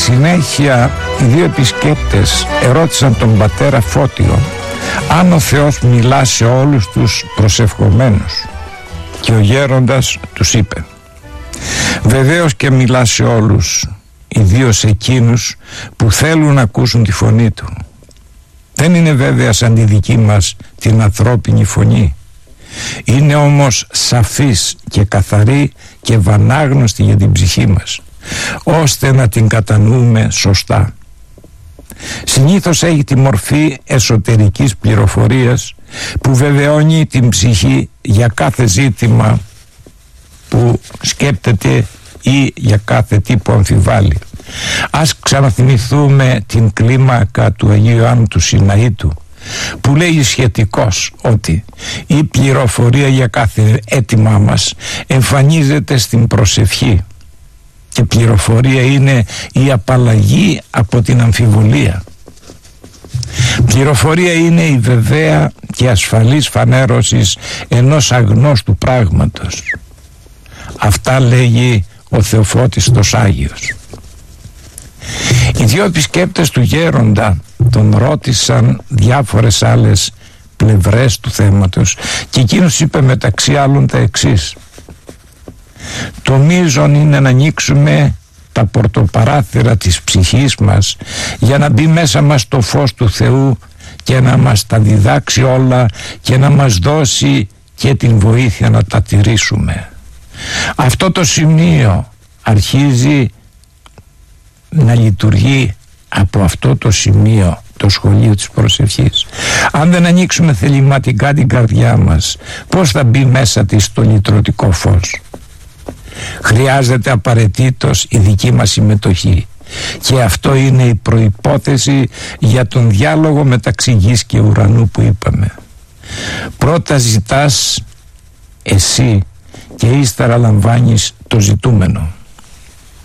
συνέχεια οι δύο επισκέπτες ερώτησαν τον πατέρα Φώτιο αν ο Θεός μιλά σε όλους τους προσευχομένους, και ο γέροντας τους είπε: «Βεβαίως και μιλά σε όλους, ιδίως εκείνους που θέλουν να ακούσουν τη φωνή του. Δεν είναι βέβαια σαν τη δική μας την ανθρώπινη φωνή. Είναι όμως σαφής και καθαρή και βανάγνωστη για την ψυχή μας, ώστε να την κατανοούμε σωστά. Συνήθως έχει τη μορφή εσωτερικής πληροφορίας που βεβαιώνει την ψυχή για κάθε ζήτημα που σκέπτεται ή για κάθε τι που αμφιβάλλει. Ας ξαναθυμηθούμε την κλίμακα του Αγίου Ιωάννου του Σιναήτου, που λέει σχετικώς ότι η πληροφορία για κάθε αίτημά μας εμφανίζεται στην προσευχή, και πληροφορία είναι η απαλλαγή από την αμφιβολία. Πληροφορία είναι η βεβαία και ασφαλής φανέρωσης ενός αγνώστου πράγματος. Αυτά λέγει ο Θεοφώτιστος Άγιος. Οι δύο επισκέπτες του γέροντα τον ρώτησαν διάφορες άλλες πλευρές του θέματος, και εκείνος είπε μεταξύ άλλων τα εξής: «Το μείζον είναι να ανοίξουμε τα πορτοπαράθυρα της ψυχής μας για να μπει μέσα μας το φως του Θεού και να μας τα διδάξει όλα και να μας δώσει και την βοήθεια να τα τηρήσουμε». Αυτό το σημείο αρχίζει να λειτουργεί από αυτό το σημείο το σχολείο της προσευχής. Αν δεν ανοίξουμε θεληματικά την καρδιά μας, πώς θα μπει μέσα της το λυτρωτικό φως? Χρειάζεται απαραίτητος η δική μας συμμετοχή, και αυτό είναι η προϋπόθεση για τον διάλογο μεταξύ γης και ουρανού που είπαμε. Πρώτα ζητάς εσύ και ύστερα λαμβάνεις το ζητούμενο.